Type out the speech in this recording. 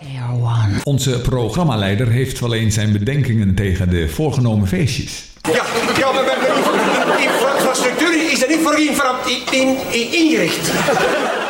Onze programmaleider heeft wel eens zijn bedenkingen tegen de voorgenomen feestjes. Ja, maar die infrastructuur is er niet voor ingericht.